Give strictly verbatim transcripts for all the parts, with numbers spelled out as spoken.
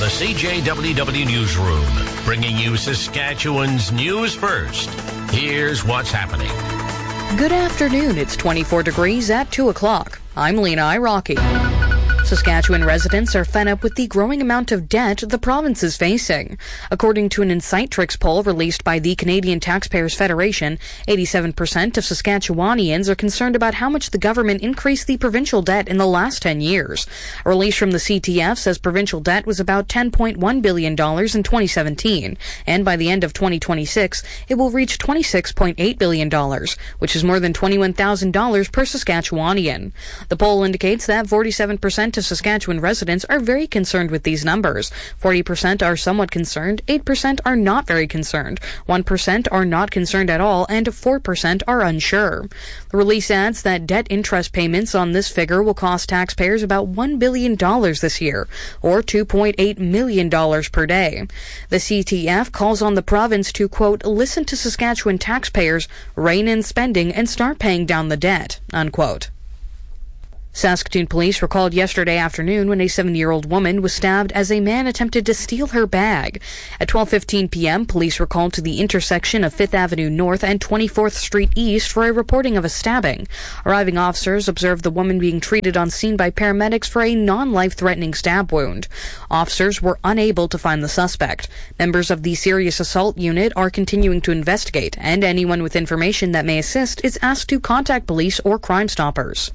the C J W W Newsroom, bringing you Saskatchewan's news first. Here's what's happening. Good afternoon. It's twenty-four degrees at two o'clock. I'm Lena Iraqi. Saskatchewan residents are fed up with the growing amount of debt the province is facing. According to an Insightrix poll released by the Canadian Taxpayers Federation, eighty-seven percent of Saskatchewanians are concerned about how much the government increased the provincial debt in the last ten years. A release from the C T F says provincial debt was about ten point one billion dollars in twenty seventeen, and by the end of twenty twenty-six, it will reach twenty-six point eight billion dollars, which is more than twenty-one thousand dollars per Saskatchewanian. The poll indicates that forty-seven percent of Saskatchewan residents are very concerned with these numbers. forty percent are somewhat concerned, eight percent are not very concerned, one percent are not concerned at all, and four percent are unsure. The release adds that debt interest payments on this figure will cost taxpayers about one billion dollars this year, or two point eight million dollars per day. The C T F calls on the province to, quote, listen to Saskatchewan taxpayers, rein in spending, and start paying down the debt, unquote. Saskatoon police were called yesterday afternoon when a seventy-year-old woman was stabbed as a man attempted to steal her bag. At twelve fifteen p.m., police were called to the intersection of Fifth Avenue North and twenty-fourth Street East for a reporting of a stabbing. Arriving officers observed the woman being treated on scene by paramedics for a non-life-threatening stab wound. Officers were unable to find the suspect. Members of the Serious Assault Unit are continuing to investigate, and anyone with information that may assist is asked to contact police or Crime Stoppers.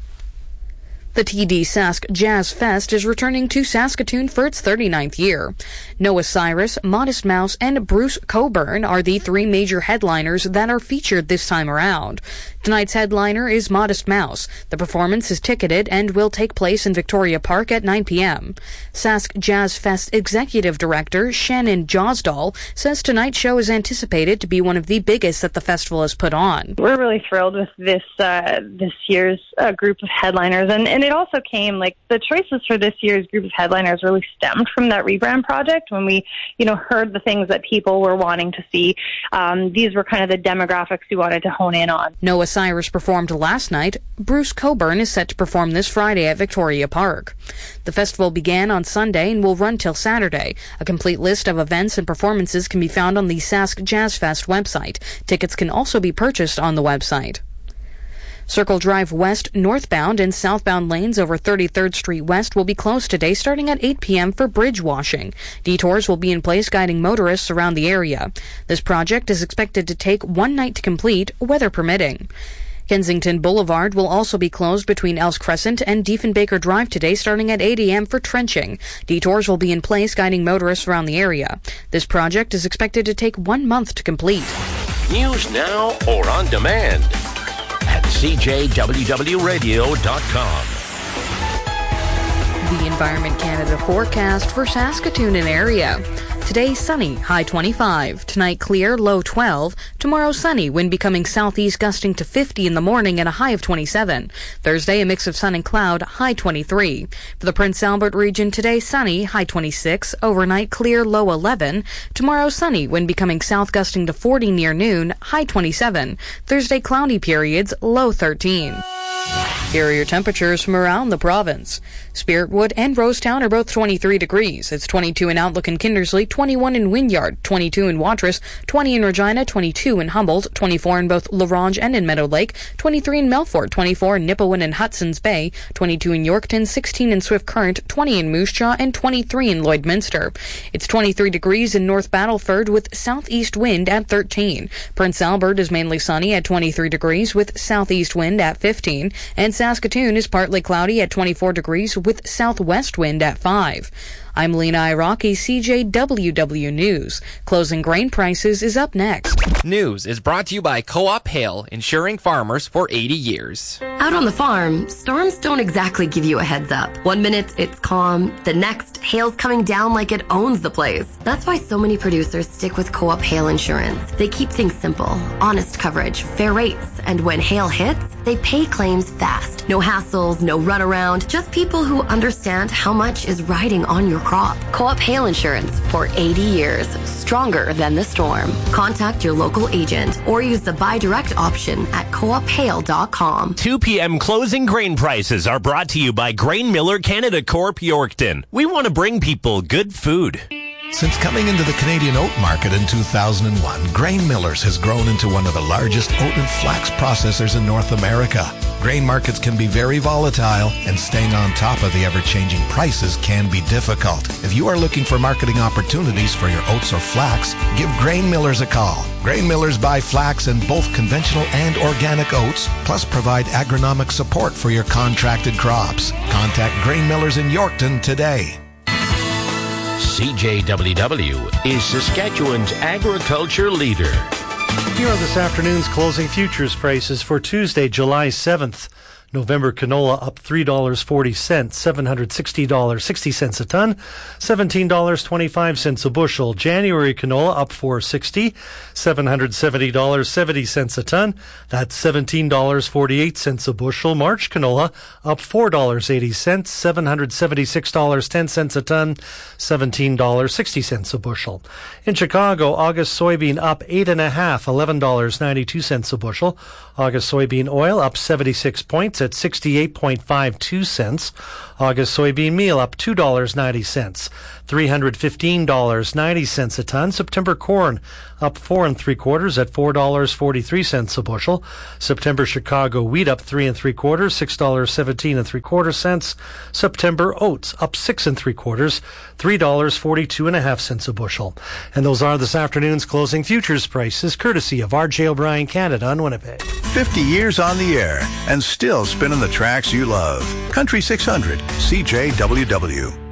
The T D Sask Jazz Fest is returning to Saskatoon for its thirty-ninth year. Noah Cyrus, Modest Mouse, and Bruce Cockburn are the three major headliners that are featured this time around. Tonight's headliner is Modest Mouse. The performance is ticketed and will take place in Victoria Park at nine p.m. Sask Jazz Fest Executive Director Shannon Josdall says tonight's show is anticipated to be one of the biggest that the festival has put on. We're really thrilled with this uh, this year's uh, group of headliners, and, and it also came, like, the choices for this year's group of headliners really stemmed from that rebrand project. When we, you know, heard the things that people were wanting to see, um, these were kind of the demographics we wanted to hone in on. Noah Cyrus performed last night. Bruce Cockburn is set to perform this Friday at Victoria Park. The festival began on Sunday and will run till Saturday. A complete list of events and performances can be found on the Sask Jazz Fest website. Tickets can also be purchased on the website. Circle Drive West northbound and southbound lanes over thirty-third Street West will be closed today starting at eight p.m. for bridge washing. Detours will be in place guiding motorists around the area. This project is expected to take one night to complete, weather permitting. Kensington Boulevard will also be closed between Ells Crescent and Diefenbaker Drive today starting at eight a.m. for trenching. Detours will be in place guiding motorists around the area. This project is expected to take one month to complete. News now or on demand at c j w w radio dot com. The Environment Canada forecast for Saskatoon and area. Today, sunny, high twenty-five. Tonight, clear, low twelve. Tomorrow, sunny, wind becoming southeast gusting to fifty in the morning and a high of twenty-seven. Thursday, a mix of sun and cloud, high twenty-three. For the Prince Albert region, today, sunny, high twenty-six. Overnight, clear, low eleven. Tomorrow, sunny, wind becoming south gusting to forty near noon, high twenty-seven. Thursday, cloudy periods, low thirteen. Here are your temperatures from around the province. Spiritwood and Rosetown are both twenty-three degrees. It's twenty-two in Outlook and Kindersley, twenty-one in Wynyard, twenty-two in Watrous, twenty in Regina, twenty-two in Humboldt, twenty-four in both La Ronge and in Meadow Lake, twenty-three in Melfort, twenty-four in Nipawin and Hudson's Bay, twenty-two in Yorkton, sixteen in Swift Current, twenty in Moose Jaw, and twenty-three in Lloydminster. It's twenty-three degrees in North Battleford with southeast wind at thirteen. Prince Albert is mainly sunny at twenty-three degrees with southeast wind at fifteen, and Saskatoon is partly cloudy at twenty-four degrees with southwest wind at five. I'm Lena Iraqi, C J W W News. Closing grain prices is up next. News is brought to you by Co-op Hail, insuring farmers for eighty years. Out on the farm, storms don't exactly give you a heads up. One minute it's calm, the next hail's coming down like it owns the place. That's why so many producers stick with Co-op Hail Insurance. They keep things simple, honest coverage, fair rates, and when hail hits, they pay claims fast. No hassles, no runaround, just people who understand how much is riding on your crop. Co-op Hail Insurance for eighty years. stronger than the storm. Contact your local agent or use the Buy Direct option at co op hail dot com. two p.m. closing grain prices are brought to you by Grain Miller Canada Corp Yorkton. We want to bring people good food. Since coming into the Canadian oat market in two thousand one, Grain Millers has grown into one of the largest oat and flax processors in North America. Grain markets can be very volatile, and staying on top of the ever-changing prices can be difficult. If you are looking for marketing opportunities for your oats or flax, give Grain Millers a call. Grain Millers buy flax in both conventional and organic oats, plus provide agronomic support for your contracted crops. Contact Grain Millers in Yorkton today. C J W W is Saskatchewan's agriculture leader. Here are this afternoon's closing futures prices for Tuesday, July seventh. November canola up three dollars and forty cents, seven hundred sixty dollars and sixty cents a ton, seventeen dollars and twenty-five cents a bushel. January canola up four dollars and sixty cents, seven hundred seventy dollars and seventy cents a ton. That's seventeen dollars and forty-eight cents a bushel. March canola up four dollars and eighty cents, seven hundred seventy-six dollars and ten cents a ton, seventeen dollars and sixty cents a bushel. In Chicago, August soybean up eight point five, eleven dollars and ninety-two cents a bushel. August soybean oil up seventy-six points at sixty-eight point five two cents. August soybean meal up two dollars and ninety cents, three hundred fifteen dollars and ninety cents a ton. September corn up four and three quarters at four dollars and forty-three cents a bushel. September Chicago wheat up three and three quarters, six dollars and seventeen and three quarter cents. September oats up six and three quarters, three dollars and forty-two and a half cents a bushel. And those are this afternoon's closing futures prices, courtesy of R J O'Brien Canada in Winnipeg. fifty years on the air and still spinning the tracks you love. Country six hundred, C J W W.